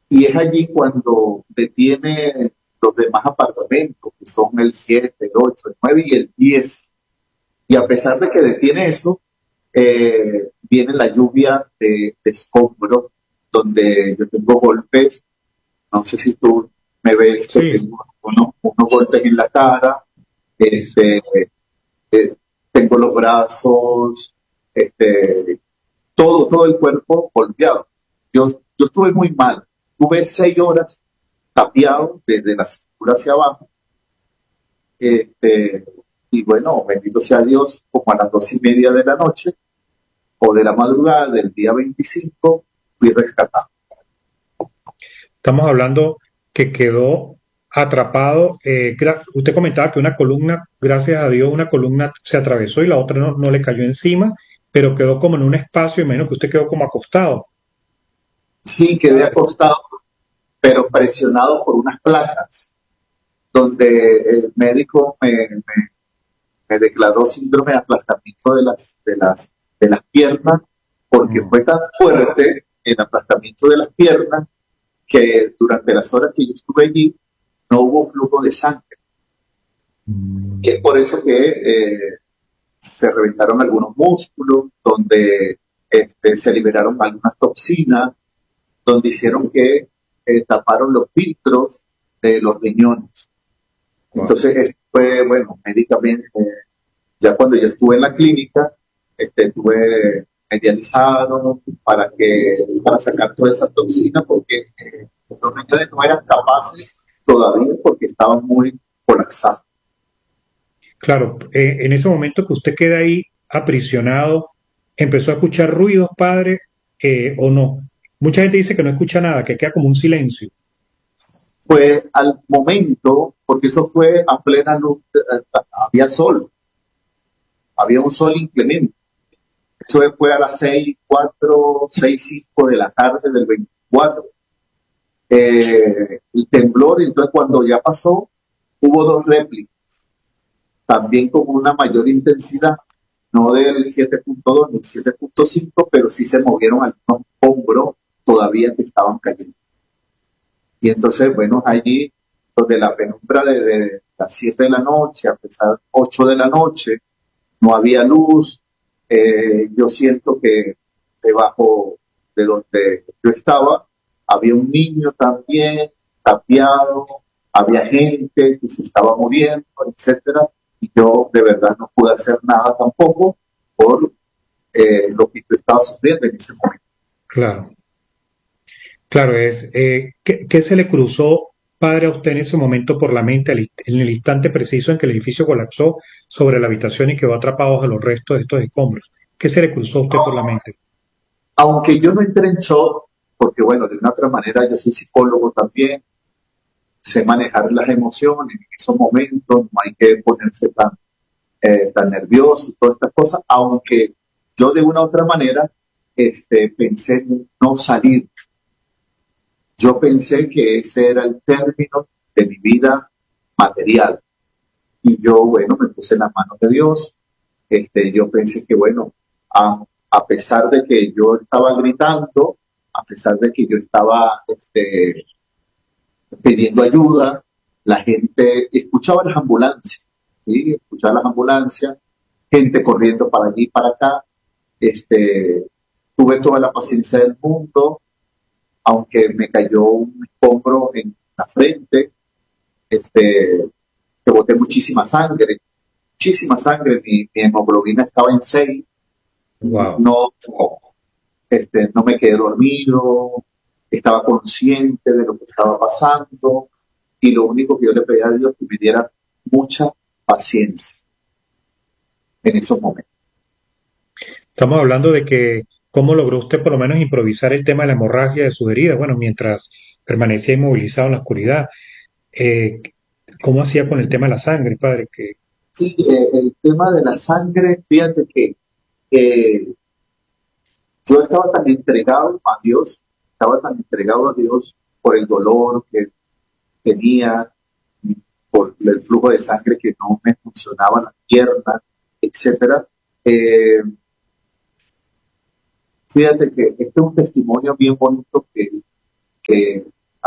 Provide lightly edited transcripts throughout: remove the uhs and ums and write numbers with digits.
Y es allí cuando detiene los demás apartamentos, que son el 7, el 8, el 9 y el 10. Y a pesar de que detiene eso, viene la lluvia de escombros, donde yo tengo golpes. No sé si tú me ves que Sí, tengo unos golpes en la cara, este, eh, tengo los brazos, este, todo el cuerpo golpeado. Yo estuve muy mal. Tuve 6 horas tapiado desde la cintura hacia abajo. Este, y bueno, bendito sea Dios, como a las 2:30 de la noche o de la madrugada del día 25, fui rescatado. estamos hablando que quedó atrapado. Usted comentaba que una columna, gracias a Dios, una columna se atravesó y la otra no le cayó encima, pero quedó como en un espacio, y menos que usted quedó como acostado. Sí, quedé acostado, pero presionado por unas placas, donde el médico me declaró síndrome de aplastamiento de las piernas, porque Mm. fue tan fuerte el aplastamiento de las piernas que durante las horas que yo estuve allí no hubo flujo de sangre. Y es por eso que se reventaron algunos músculos, donde se liberaron algunas toxinas, donde hicieron que taparon los filtros de los riñones. Wow. Entonces, fue, bueno, médicamente, ya cuando yo estuve en la clínica, tuve medializado para sacar toda esa toxina, porque los riñones no eran capaces todavía porque estaban muy colapsados. Claro, en ese momento que usted queda ahí aprisionado, ¿empezó a escuchar ruidos, padre, o no? Mucha gente dice que no escucha nada, que queda como un silencio. Fue al momento, porque eso fue a plena luz, había sol, había un sol inclemente. Eso fue a las 6:04, 6:05 de la tarde del 24. El temblor, entonces cuando ya pasó, hubo dos réplicas, también con una mayor intensidad, no del 7.2 ni 7.5, pero sí se movieron algunos hombros todavía que estaban cayendo. Y entonces, bueno, allí donde la penumbra de las 7 de la noche, a pesar de 8 de la noche, no había luz. Yo siento que debajo de donde yo estaba había un niño también tapiado, había gente que se estaba muriendo, etcétera, y yo de verdad no pude hacer nada tampoco por lo que yo estaba sufriendo en ese momento. Claro, claro, ¿qué se le cruzó, padre, a usted en ese momento por la mente, en el instante preciso en que el edificio colapsó sobre la habitación y quedó atrapado bajo los restos de estos escombros? ¿Qué se le cruzó a usted por la mente? Aunque yo no entré en shock, porque bueno, de una otra manera yo soy psicólogo también, sé manejar las emociones en esos momentos, no hay que ponerse tan nervioso y todas estas cosas, aunque yo de una u otra manera pensé en no salir. Yo pensé que ese era el término de mi vida material. Y yo, bueno, me puse en las manos de Dios. Yo pensé que, bueno, a pesar de que yo estaba gritando, a pesar de que yo estaba pidiendo ayuda, la gente escuchaba las ambulancias, ¿sí? Escuchaba las ambulancias, gente corriendo para allí y para acá. Este, Tuve toda la paciencia del mundo, aunque me cayó un escombro en la frente, que boté muchísima sangre, mi hemoglobina estaba en 6, Wow. no, no me quedé dormido, estaba consciente de lo que estaba pasando y lo único que yo le pedí a Dios que me diera mucha paciencia en esos momentos. Estamos hablando de que cómo logró usted por lo menos improvisar el tema de la hemorragia de sus heridas, bueno, mientras permanecía inmovilizado en la oscuridad. Eh, ¿Cómo hacía con el tema de la sangre, padre? Que, Sí, el tema de la sangre, fíjate que eh, yo estaba tan entregado a Dios, estaba tan entregado a Dios por el dolor que tenía, por el flujo de sangre que no me funcionaba en la pierna, etcétera. Eh, Fíjate que este es un testimonio bien bonito que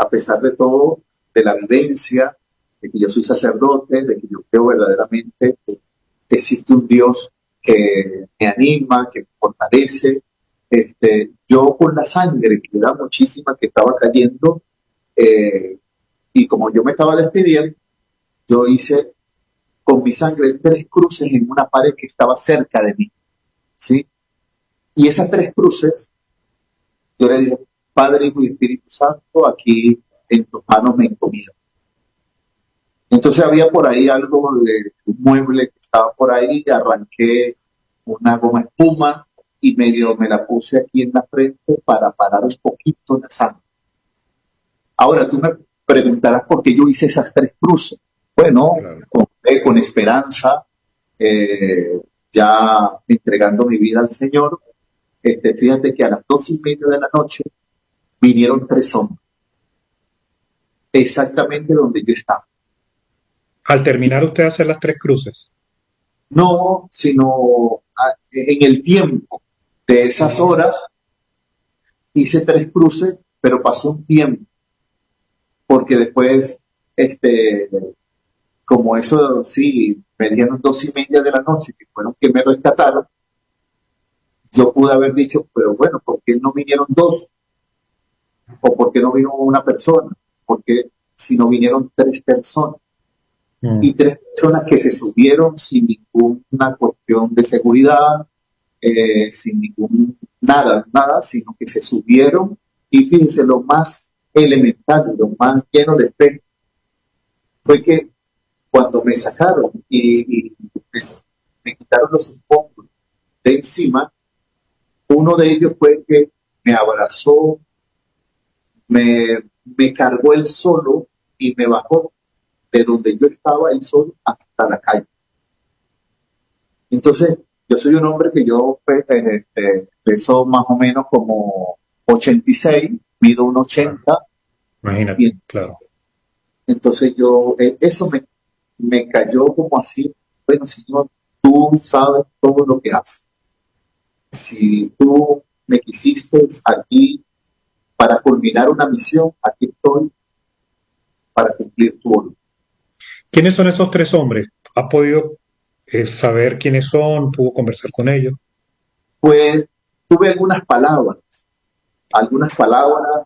a pesar de todo, de la vivencia, de que yo soy sacerdote, de que yo creo verdaderamente que existe un Dios que me anima, que me fortalece. Yo con la sangre, que era muchísima, que estaba cayendo, eh, y como yo me estaba despidiendo, yo hice con mi sangre 3 cruces en una pared que estaba cerca de mí, ¿sí? Y esas 3 cruces, yo le digo, Padre, Hijo y Espíritu Santo, aquí en tus manos me encomiendo. Entonces había por ahí algo de un mueble que estaba por ahí, arranqué una goma espuma y medio me la puse aquí en la frente para parar un poquito la sangre. Ahora tú me preguntarás por qué yo hice esas 3 cruces. Bueno, Claro. con esperanza, eh, ya entregando mi vida al Señor. Fíjate que a las 2:30 de la noche vinieron 3 hombres, exactamente donde yo estaba. Al terminar usted hacer las 3 cruces. No, sino en el tiempo de esas Ujú. horas hice 3 cruces, pero pasó un tiempo, porque después, este, como eso sí, me dieron 2:30 de la noche, que fueron que me rescataron, yo pude haber dicho, pero bueno, ¿por qué no vinieron dos? ¿O por qué no vino una persona? Porque si no vinieron 3 personas, y Mm. 3 personas que se subieron sin ninguna cuestión de seguridad, sin ningún nada, nada, sino que se subieron y fíjense, lo más elemental, lo más lleno de fe, fue que cuando me sacaron y me quitaron los escombros de encima, uno de ellos fue que me abrazó, me cargó él solo y me bajó de donde yo estaba él solo hasta la calle. Entonces, yo soy un hombre que yo peso más o menos como 86, mido un Claro. 80, Imagínate, y claro. entonces eso me cayó como así, bueno, Señor, tú sabes todo lo que haces. Si tú me quisiste aquí para culminar una misión, aquí estoy para cumplir tu voluntad. ¿Quiénes son esos 3 hombres? ¿Ha podido saber quiénes son? ¿Pudo conversar con ellos? Pues tuve algunas palabras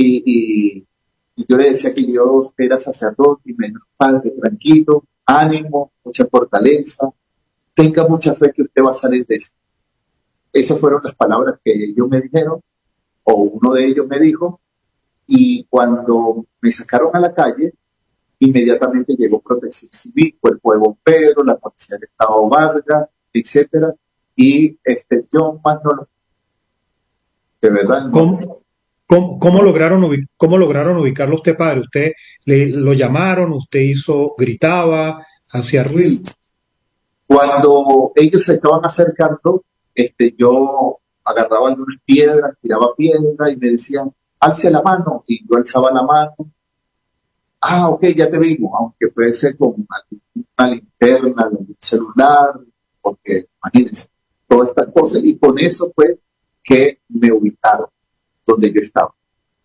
y yo le decía que yo era sacerdote y me dijo, Padre, tranquilo, ánimo, mucha fortaleza, tenga mucha fe que usted va a salir de esto. Esas fueron las palabras que ellos me dijeron, o uno de ellos me dijo, y cuando me sacaron a la calle, inmediatamente llegó Protección Civil, Cuerpo de Bomberos, la Policía del Estado Vargas, etcétera, y yo más no, de verdad ¿Cómo, no. cómo lograron ubicarlo usted, padre? ¿Usted lo llamaron? ¿Usted gritaba, hacía ruido? Sí, cuando ellos se estaban acercando, yo agarraba algunas piedras, tiraba piedras y me decían, alce la mano, y yo alzaba la mano. Ah, ok, ya te vimos, aunque puede ser con una linterna, un celular, porque imagínense, todas estas cosas, y con eso fue que me ubicaron donde yo estaba.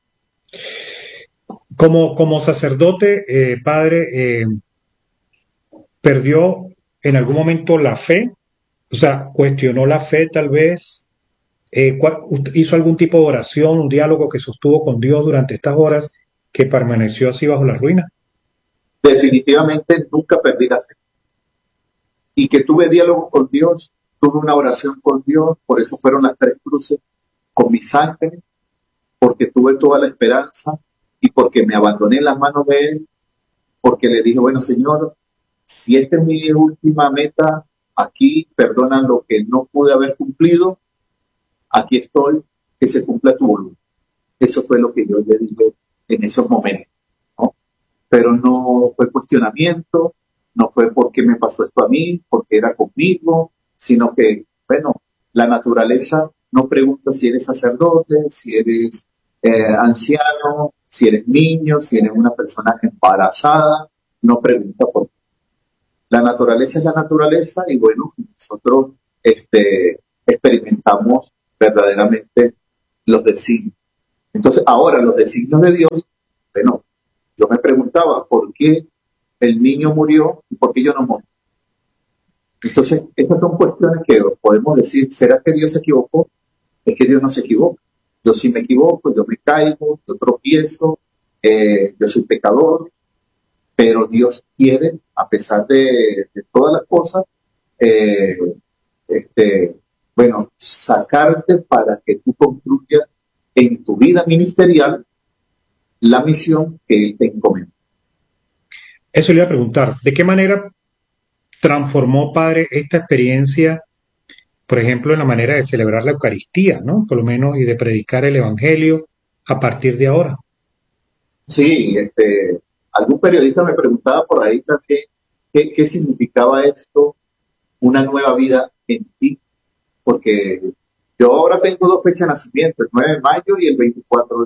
Como sacerdote, padre, ¿perdió en algún momento la fe? O sea, ¿cuestionó la fe tal vez? ¿Usted hizo algún tipo de oración, un diálogo que sostuvo con Dios durante estas horas que permaneció así bajo la ruina? Definitivamente nunca perdí la fe. Y que tuve diálogo con Dios, tuve una oración con Dios, por eso fueron las 3 cruces con mi sangre, porque tuve toda la esperanza y porque me abandoné en las manos de Él, porque le dije, bueno, Señor, si esta es mi última meta, aquí perdona lo que no pude haber cumplido, aquí estoy, que se cumpla tu voluntad. Eso fue lo que yo le dije en esos momentos, ¿no? Pero no fue cuestionamiento, no fue porque me pasó esto a mí, porque era conmigo, sino que, bueno, la naturaleza no pregunta si eres sacerdote, si eres anciano, si eres niño, si eres una persona embarazada, no pregunta por qué. La naturaleza es la naturaleza y bueno, nosotros experimentamos verdaderamente los designios. Entonces, ahora los designios de Dios Bueno, yo me preguntaba por qué el niño murió y por qué yo no morí. Entonces, estas son cuestiones que podemos decir, ¿será que Dios se equivocó? Es que Dios no se equivoca. Yo sí me equivoco, yo me caigo, yo tropiezo, yo soy pecador, pero Dios quiere, a pesar de todas las cosas, eh, este, bueno, sacarte para que tú concluyas en tu vida ministerial la misión que Él te encomendó. Eso le iba a preguntar, ¿de qué manera transformó, padre, esta experiencia, por ejemplo, en la manera de celebrar la Eucaristía, ¿no? Por lo menos, y de predicar el Evangelio a partir de ahora? Sí, algún periodista me preguntaba por ahí también qué significaba esto, una nueva vida en ti, porque yo ahora tengo dos fechas de nacimiento, el 9 de mayo y el 24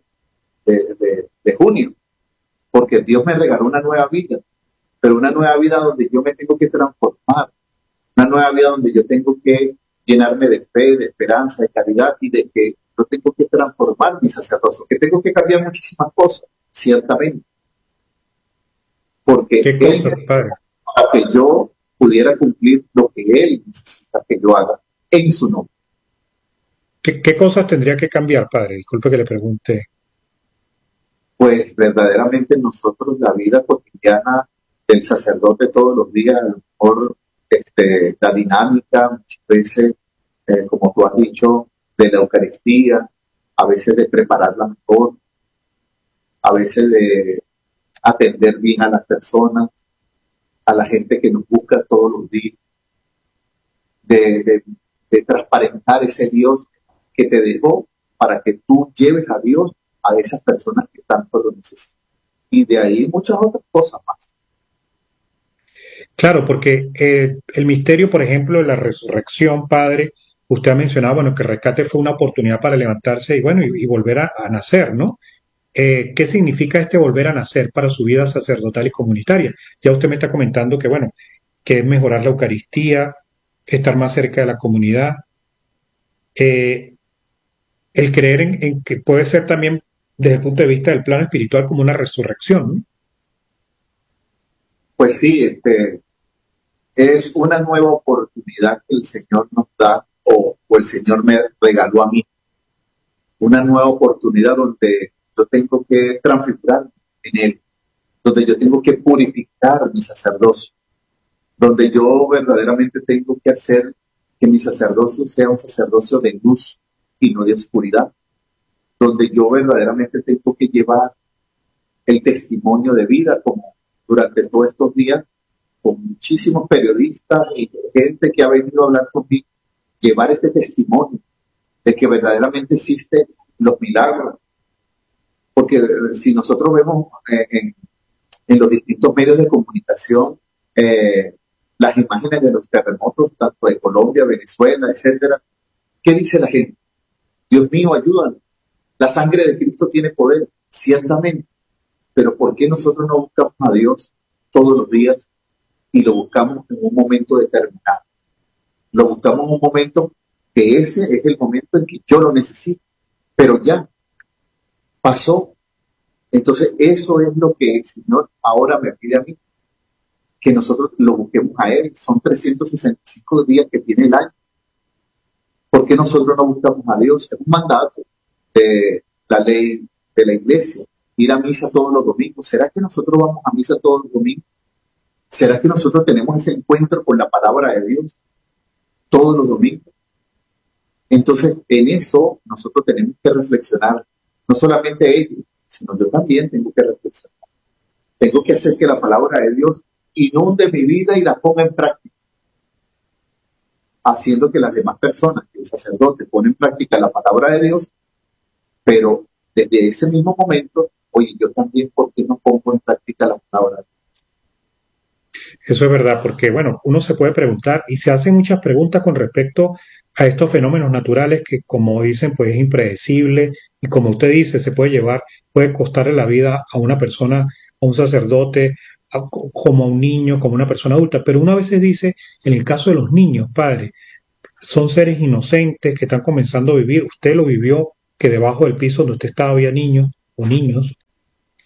de junio, porque Dios me regaló una nueva vida, pero una nueva vida donde yo me tengo que transformar, una nueva vida donde yo tengo que llenarme de fe, de esperanza, de caridad y de que yo tengo que transformar mi sacerdocio, que tengo que cambiar muchísimas cosas, ciertamente, porque ¿Qué Él cosas, padre? para que yo pudiera cumplir lo que Él necesita que yo haga en su nombre. ¿Qué cosas tendría que cambiar, padre? Disculpe que le pregunte. Pues verdaderamente nosotros la vida cotidiana del sacerdote todos los días, a lo mejor la dinámica, muchas veces, como tú has dicho, de la Eucaristía, a veces de prepararla mejor, a veces de atender bien a las personas, a la gente que nos busca todos los días, de, de, de transparentar ese Dios que te dejó para que tú lleves a Dios a esas personas que tanto lo necesitan. Y de ahí muchas otras cosas más. Claro, porque el misterio, por ejemplo, de la resurrección, padre, usted ha mencionado, bueno, que el rescate fue una oportunidad para levantarse y bueno, y volver a nacer, ¿no? ¿Qué significa este volver a nacer para su vida sacerdotal y comunitaria? Ya usted me está comentando que, bueno, que es mejorar la Eucaristía, estar más cerca de la comunidad, eh, el creer en que puede ser también desde el punto de vista del plano espiritual como una resurrección, ¿no? Pues sí, es una nueva oportunidad que el Señor nos da o el Señor me regaló a mí. Una nueva oportunidad donde yo tengo que transfigurar en Él, donde yo tengo que purificar mi sacerdocio, donde yo verdaderamente tengo que hacer que mi sacerdocio sea un sacerdocio de luz y no de oscuridad, donde yo verdaderamente tengo que llevar el testimonio de vida, como durante todos estos días, con muchísimos periodistas y gente que ha venido a hablar conmigo, llevar este testimonio de que verdaderamente existen los milagros. Porque si nosotros vemos en los distintos medios de comunicación las imágenes de los terremotos, tanto de Colombia, Venezuela, etcétera, ¿qué dice la gente? Dios mío, ayúdanos. La sangre de Cristo tiene poder, ciertamente, pero ¿por qué nosotros no buscamos a Dios todos los días y lo buscamos en un momento determinado? Lo buscamos en un momento que ese es el momento en que yo lo necesito, pero ya pasó. Entonces, eso es lo que el Señor ahora me pide a mí, que nosotros lo busquemos a Él. Son 365 días que tiene el año. ¿Por qué nosotros no buscamos a Dios? Es un mandato de la ley de la iglesia, ir a misa todos los domingos. ¿Será que nosotros vamos a misa todos los domingos? ¿Será que nosotros tenemos ese encuentro con la palabra de Dios todos los domingos? Entonces, en eso nosotros tenemos que reflexionar, no solamente ellos, sino yo también tengo que reflexionar. Tengo que hacer que la palabra de Dios inunde mi vida y la ponga en práctica, haciendo que las demás personas, que el sacerdote, pone en práctica la palabra de Dios, pero desde ese mismo momento, oye, yo también, ¿por qué no pongo en práctica la palabra de Dios? Eso es verdad, porque bueno, uno se puede preguntar y se hacen muchas preguntas con respecto a estos fenómenos naturales que, como dicen, pues es impredecible y como usted dice, se puede llevar, puede costarle la vida a una persona, a un sacerdote, como a un niño, como a una persona adulta. Pero uno a veces dice, en el caso de los niños, padre, son seres inocentes que están comenzando a vivir. Usted lo vivió, que debajo del piso donde usted estaba había niños o niños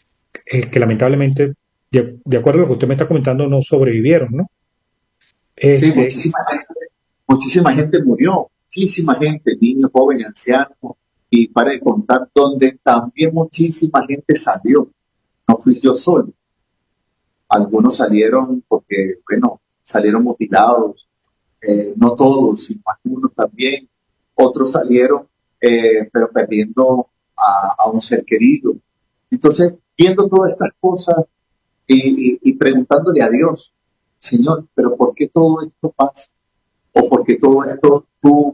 que lamentablemente, de acuerdo a lo que usted me está comentando, no sobrevivieron, ¿no? Sí, Este, muchísima gente murió, muchísima gente, niños, jóvenes, ancianos, y para de contar, donde también muchísima gente salió. No fui yo solo. Algunos salieron porque, bueno, salieron mutilados, no todos, sino algunos también. Otros salieron, pero perdiendo a un ser querido. Entonces, viendo todas estas cosas y preguntándole a Dios, Señor, pero ¿por qué todo esto pasa? ¿O por qué todo esto tú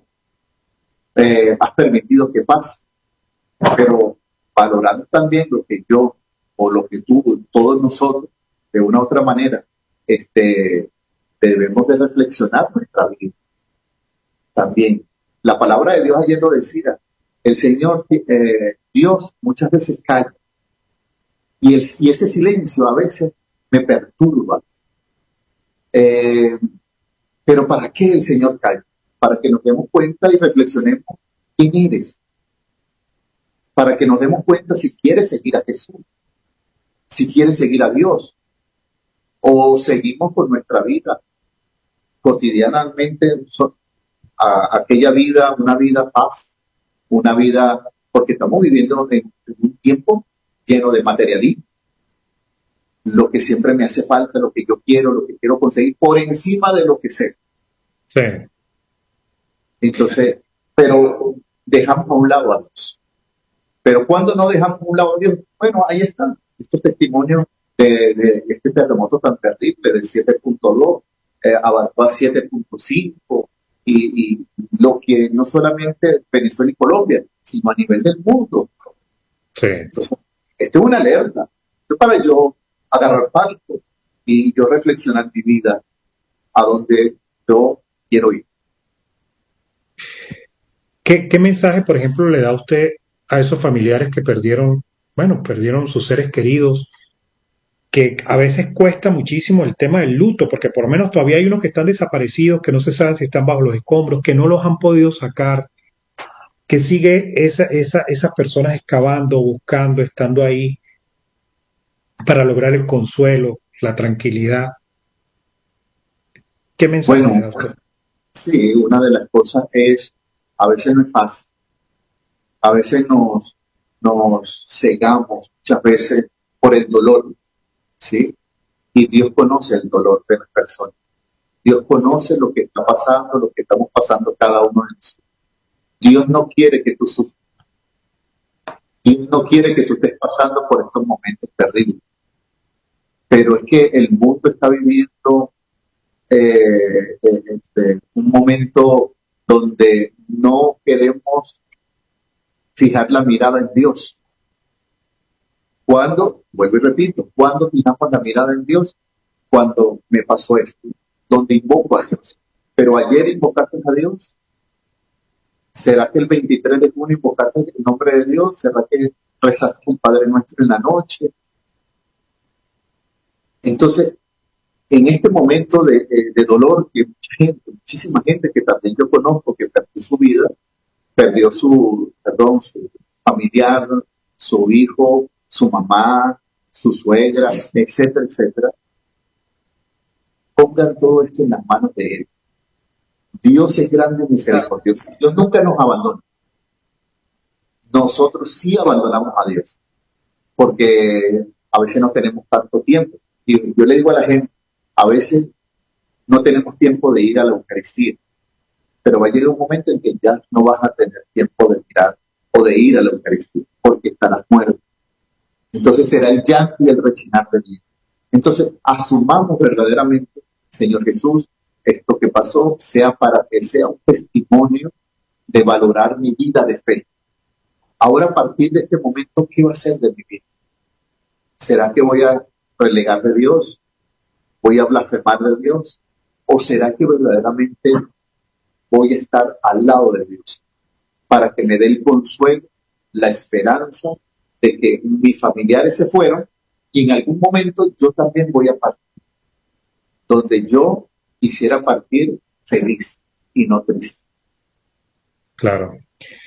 has permitido que pase? Pero valorando también lo que yo o lo que tú, todos nosotros, de una u otra manera, este, debemos de reflexionar nuestra vida también. La palabra de Dios ayer lo decía, el Señor, Dios muchas veces calla y ese silencio a veces me perturba. Eh, pero ¿para qué el Señor calla? Para que nos demos cuenta y reflexionemos quién eres, para que nos demos cuenta si quieres seguir a Jesús, si quieres seguir a Dios, o seguimos con nuestra vida cotidianamente, aquella vida, una vida fácil, una vida, porque estamos viviendo en un tiempo lleno de materialismo, lo que siempre me hace falta, lo que yo quiero, lo que quiero conseguir, por encima de lo que sé. sí. Entonces, pero dejamos a un lado a Dios. Pero cuando no dejamos a un lado a Dios, bueno, ahí están estos testimonios de este terremoto tan terrible de 7.2, abarcó a 7.5 y lo que no solamente Venezuela y Colombia, sino a nivel del mundo. Sí. Entonces, esto es una alerta. Esto es para yo agarrar palco y yo reflexionar mi vida a donde yo quiero ir. ¿Qué mensaje, por ejemplo, le da usted a esos familiares que perdieron, bueno, perdieron sus seres queridos, que a veces cuesta muchísimo el tema del luto, porque por lo menos todavía hay unos que están desaparecidos, que no se sabe si están bajo los escombros, que no los han podido sacar, que sigue esas personas excavando, buscando, estando ahí para lograr el consuelo, la tranquilidad? ¿Qué mensaje le Bueno, da usted? sí, una de las cosas es, a veces no es fácil, a veces nos cegamos muchas veces por el dolor, ¿sí? Y Dios conoce el dolor de las personas. Dios conoce lo que está pasando, lo que estamos pasando cada uno de nosotros. Dios no quiere que tú sufras. Dios no quiere que tú estés pasando por estos momentos terribles. Pero es que el mundo está viviendo un momento donde no queremos fijar la mirada en Dios. Cuando, vuelvo y repito, cuando fijamos la mirada en Dios, cuando me pasó esto, donde invoco a Dios. Pero ayer invocaste a Dios. ¿Será que el 23 de junio invocaste el nombre de Dios? ¿Será que rezaste el Padre Nuestro en la noche? Entonces, en este momento de dolor, que mucha gente, muchísima gente que también yo conozco que perdió su vida, perdió su familiar, su hijo, su mamá, su suegra, etcétera, etcétera, pongan todo esto en las manos de Él. Dios es grande y misericordioso. Dios nunca nos abandona. Nosotros sí abandonamos a Dios, porque a veces no tenemos tanto tiempo. Y yo le digo a la gente, a veces no tenemos tiempo de ir a la Eucaristía, pero va a llegar un momento en que ya no vas a tener tiempo de mirar o de ir a la Eucaristía, porque estarás muerto. Entonces será el llanto y el rechinar de vida. Entonces asumamos verdaderamente, Señor Jesús, esto que pasó sea para que sea un testimonio de valorar mi vida de fe. Ahora, a partir de este momento, ¿qué va a ser de mi vida? ¿Será que voy a relegar de Dios? ¿Voy a blasfemar de Dios? ¿O será que verdaderamente voy a estar al lado de Dios para que me dé el consuelo, la esperanza de que mis familiares se fueron y en algún momento yo también voy a partir, donde yo quisiera partir feliz y no triste? Claro.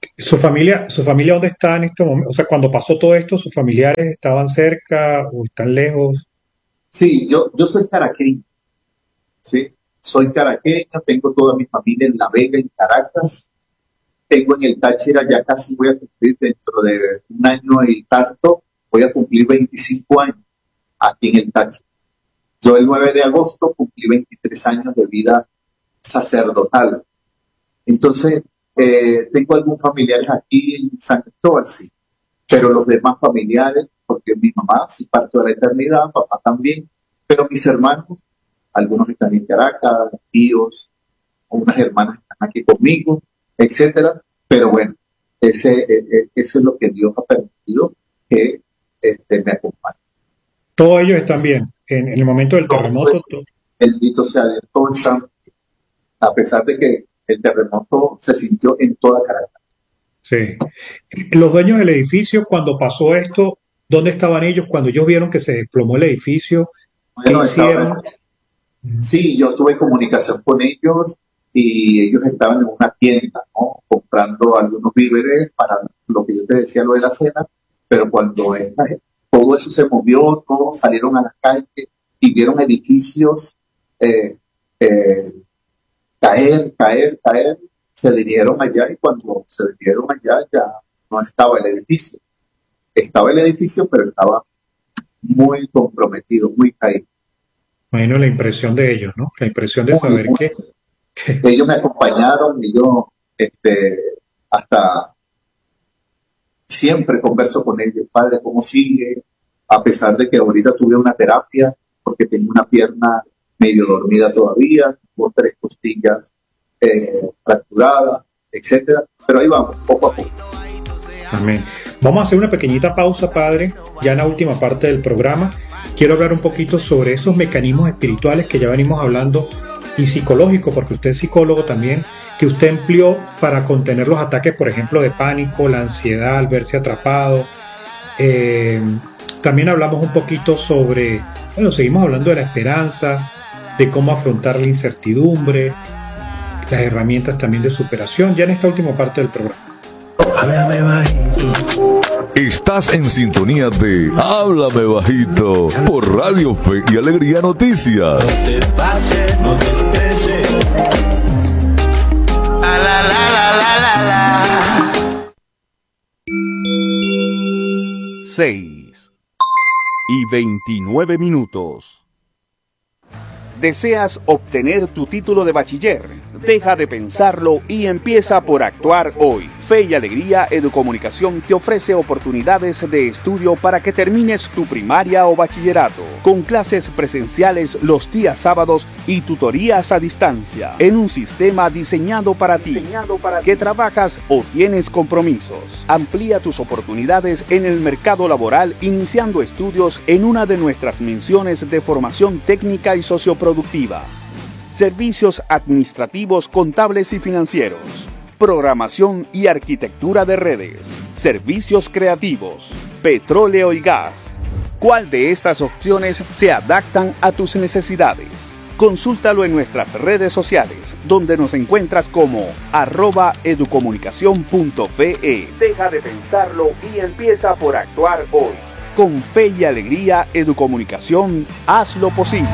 su familia dónde está en este momento? O sea, cuando pasó todo esto, ¿sus familiares estaban cerca o están lejos? Sí, yo soy caraqueño, ¿sí? Soy caraqueño, tengo toda mi familia en La Vega, en Caracas. Tengo en el Táchira, ya casi voy a cumplir dentro de un año y tanto, voy a cumplir 25 años aquí en el Táchira. Yo el 9 de agosto cumplí 23 años de vida sacerdotal. Entonces, tengo algunos familiares aquí en San Cristóbal, sí, pero los demás familiares, porque mi mamá sí partió a la eternidad, papá también, pero mis hermanos, algunos están en Caracas, tíos, unas hermanas están aquí conmigo, etcétera. Pero bueno, eso es lo que Dios ha permitido que me acompañe. Todos ellos están bien. En el momento del Todo terremoto, bendito sea Dios, todo está, a pesar de que el terremoto se sintió en toda Caracas. sí. Los dueños del edificio, cuando pasó esto, ¿dónde estaban ellos? Cuando ellos vieron que se desplomó el edificio, ¿qué Bueno, hicieron? sí, yo tuve comunicación con ellos y ellos estaban en una tienda, ¿no? Comprando algunos víveres para lo que yo te decía, lo de la cena, pero cuando todo eso se movió, todos salieron a la calle y vieron edificios eh, eh, caer, se vinieron allá y cuando se vinieron allá ya no estaba el edificio. Estaba el edificio, pero estaba muy comprometido, muy caído. Bueno, la impresión de ellos, ¿no? La impresión de Muy, saber muy. Ellos me acompañaron y yo hasta siempre converso con ellos, padre, ¿cómo sigue? A pesar de que ahorita tuve una terapia porque tengo una pierna medio dormida todavía, tengo 3 costillas fracturadas, etcétera. Pero ahí vamos, poco a poco. amén. Vamos a hacer una pequeñita pausa, padre, ya en la última parte del programa. Quiero hablar un poquito sobre esos mecanismos espirituales que ya venimos hablando y psicológicos, porque usted es psicólogo también, que usted empleó para contener los ataques, por ejemplo, de pánico, la ansiedad al verse atrapado. Eh, También hablamos un poquito sobre, bueno, seguimos hablando de la esperanza, de cómo afrontar la incertidumbre, las herramientas también de superación, ya en esta última parte del programa. Háblame bajito. Estás en sintonía de Háblame Bajito por Radio Fe y Alegría Noticias. No te pases, no te estreses. La, la, la, la, la, la. 6:29. ¿Deseas obtener tu título de bachiller? Deja de pensarlo y empieza por actuar hoy. Fe y Alegría Educomunicación te ofrece oportunidades de estudio para que termines tu primaria o bachillerato, con clases presenciales los días sábados y tutorías a distancia, en un sistema diseñado para ti, que trabajas o tienes compromisos. Amplía tus oportunidades en el mercado laboral iniciando estudios en una de nuestras menciones de formación técnica y socioproductiva. Servicios administrativos, contables y financieros. Programación y arquitectura de redes. Servicios creativos. Petróleo y gas. ¿Cuál de estas opciones se adaptan a tus necesidades? Consúltalo en nuestras redes sociales, donde nos encuentras como @educomunicacion.fe. Deja de pensarlo y empieza por actuar hoy. Con Fe y Alegría Educomunicación, haz lo posible.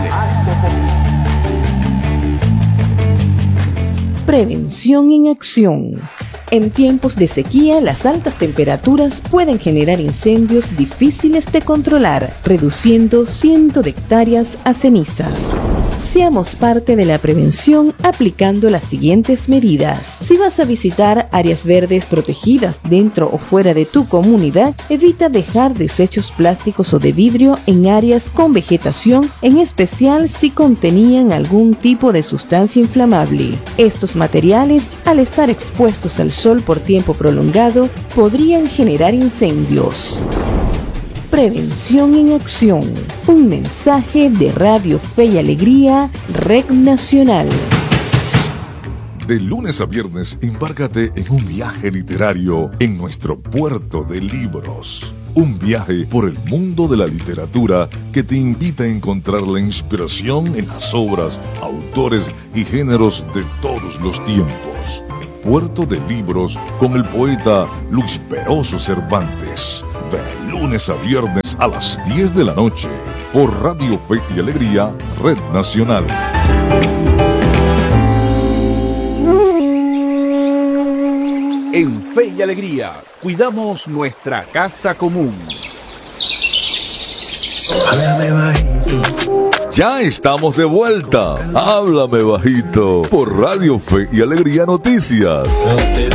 Prevención en acción. En tiempos de sequía, las altas temperaturas pueden generar incendios difíciles de controlar, reduciendo cientos de hectáreas a cenizas. Seamos parte de la prevención aplicando las siguientes medidas. Si vas a visitar áreas verdes protegidas dentro o fuera de tu comunidad, evita dejar desechos plásticos o de vidrio en áreas con vegetación, en especial si contenían algún tipo de sustancia inflamable. Estos materiales, al estar expuestos al sol por tiempo prolongado, podrían generar incendios. Prevención en acción. Un mensaje de Radio Fe y Alegría, Red Nacional. De lunes a viernes, embárcate en un viaje literario en nuestro puerto de libros. Un viaje por el mundo de la literatura que te invita a encontrar la inspiración en las obras, autores y géneros de todos los tiempos. Puerto de Libros con el poeta Luis Peroso Cervantes. De lunes a viernes a las 10 de la noche por Radio Fe y Alegría, Red Nacional. En Fe y Alegría, cuidamos nuestra casa común. Háblame bajito. Ya estamos de vuelta. Háblame bajito por Radio Fe y Alegría Noticias. No te